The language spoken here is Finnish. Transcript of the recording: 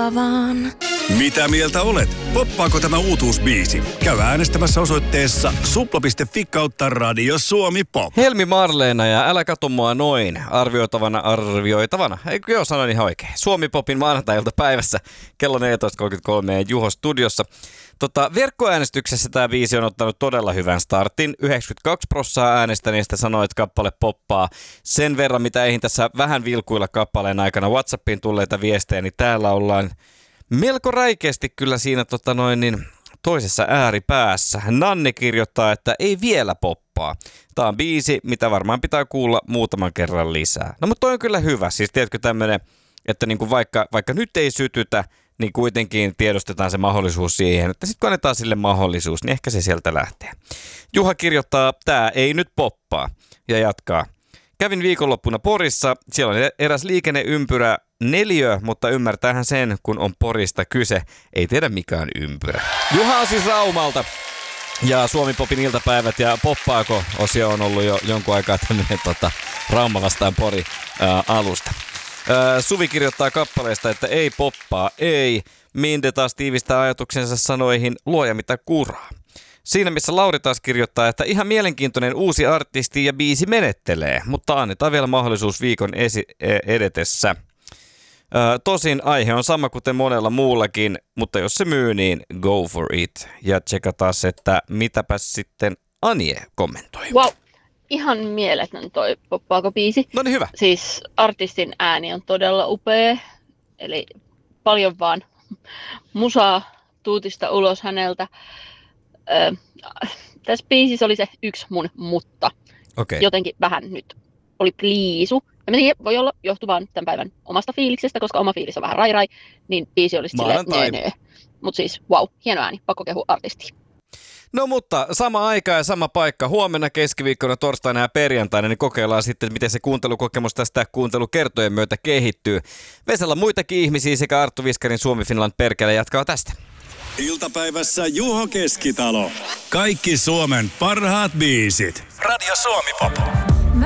vaan. Mitä mieltä olet? Poppaako tämä uutuusbiisi? Käy äänestämässä osoitteessa supla.fi/Radio Suomi Pop. Helmi Marleena ja Älä kato mua noin. Arvioitavana. Eikö joo, sanoin ihan oikein. Suomi Popin maanantai-ilta päivässä kello 14.33 Juho studiossa. Verkkoäänestyksessä tämä biisi on ottanut todella hyvän startin. 92% äänestäneistä sanoi, että kappale poppaa. Sen verran, mitä eihin tässä vähän vilkuilla kappaleen aikana WhatsAppiin tulleita viestejä, niin täällä ollaan melko räikeästi kyllä siinä toisessa ääripäässä. Nanni kirjoittaa, että ei vielä poppaa. Tämä on biisi, mitä varmaan pitää kuulla muutaman kerran lisää. No mutta toi on kyllä hyvä. Siis tiedätkö tämmöinen, että niinku vaikka nyt ei sytytä, niin kuitenkin tiedostetaan se mahdollisuus siihen, että sitten kun annetaan sille mahdollisuus, niin ehkä se sieltä lähtee. Juha kirjoittaa, tää ei nyt poppaa ja jatkaa. Kävin viikonloppuna Porissa, siellä on eräs liikenneympyrä 4, mutta ymmärtäähän sen, kun on Porista kyse. Ei tiedä mikä on ympyrä. Juha on siis Raumalta ja Suomi Popin iltapäivät ja poppaako osio on ollut jo jonkun aikaa tämmöinen Rauma vastaan Pori alusta. Suvi kirjoittaa kappaleesta, että ei poppaa, ei. Minde taas tiivistää ajatuksensa sanoihin luoja mitä kuraa. Siinä missä Lauri taas kirjoittaa, että ihan mielenkiintoinen uusi artisti ja biisi menettelee, mutta annetaan vielä mahdollisuus viikon edetessä. Tosin aihe on sama kuten monella muullakin, mutta jos se myy, niin go for it. Ja tsekataan, että mitäpäs sitten Anie kommentoi. Wow, ihan mieletön toi poppaako biisi. No niin hyvä. Siis artistin ääni on todella upea, eli paljon vaan musaa tuutista ulos häneltä. Tässä biisissä oli se yksi mun mutta. Okay. Jotenkin vähän nyt oli pliisu. Ja mä tiedän, voi olla johtuvaan tämän päivän omasta fiiliksestä, koska oma fiilis on vähän rai, niin biisi olisi silleen nöö. Mutta siis wow, hieno ääni, pakko kehua artistia. No mutta sama aika ja sama paikka. Huomenna, keskiviikkona, torstaina ja perjantaina, niin kokeillaan sitten, miten se kuuntelukokemus tästä kuuntelukertojen myötä kehittyy. Vesalla muitakin ihmisiä sekä Arttu Viskarin Suomi Finland perkele jatkaa tästä. Iltapäivässä Juho Keskitalo. Kaikki Suomen parhaat biisit. Radio Suomi Pop.